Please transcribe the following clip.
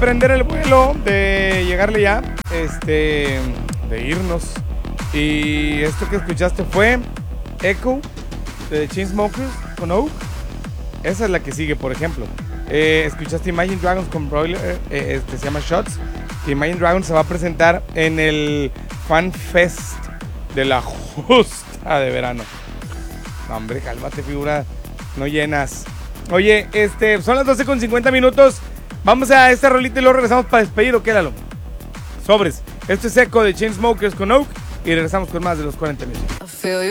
prender el vuelo, de llegarle ya, de irnos. Y esto que escuchaste fue Echo de Chainsmokers con Oak. Esa es la que sigue, por ejemplo. Escuchaste Imagine Dragons con Broiler, se llama Shots. Que Imagine Dragons se va a presentar en el Fan Fest de la justa de verano. No, hombre, cálmate, figura. No llenas. Oye, son las 12:50. Vamos a esta rolita y luego regresamos para despedir, ¿o qué, Lalo? Sobres. Esto es Echo de Chainsmokers con Oak y regresamos con más de los 40 minutos.